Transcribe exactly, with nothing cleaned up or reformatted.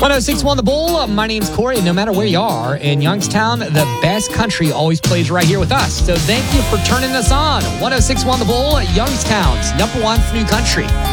one oh six point one The Bull. My name's Corey. No matter where you are in Youngstown, the best country always plays right here with us. So thank you for turning us on. one oh six point one The Bull, Youngstown's number one for new country.